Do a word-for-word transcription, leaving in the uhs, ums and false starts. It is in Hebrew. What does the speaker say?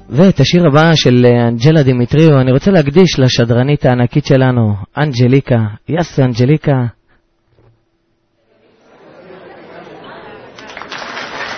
ואת השיר הבא של אנג'לה דימיטריו אני רוצה להקדיש לשדרנית הענקית שלנו, אנג'ליקה. יס אנג'ליקה,